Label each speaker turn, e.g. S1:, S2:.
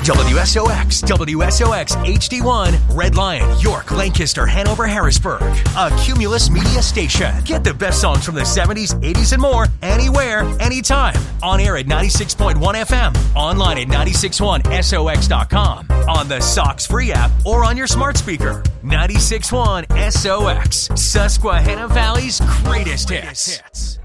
S1: WSOX, WSOX HD1, Red Lion, York, Lancaster, Hanover, Harrisburg. A Cumulus Media station. Get the best songs from the 70s, 80s, and more anywhere, anytime. On air at 96.1 FM. Online at 961sox.com. On the Sox free app or on your smart speaker. 96.1 SOX. Susquehanna Valley's greatest hits.